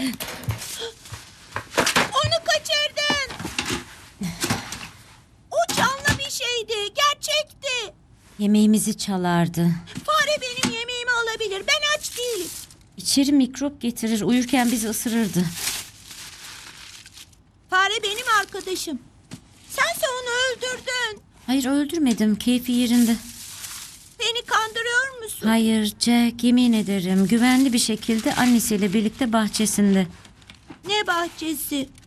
Onu kaçırdın. O canlı bir şeydi. Gerçekti. Yemeğimizi çalardı. Fare benim yemeğimi alabilir. Ben aç değilim. İçeri mikrop getirir. Uyurken bizi ısırırdı. Fare benim arkadaşım. Sense onu öldürdün. Hayır, öldürmedim. Keyfi yerinde. Beni kandırıyor musun? Hayır Jack, yemin ederim. Güvenli bir şekilde annesiyle birlikte bahçesinde. Ne bahçesi?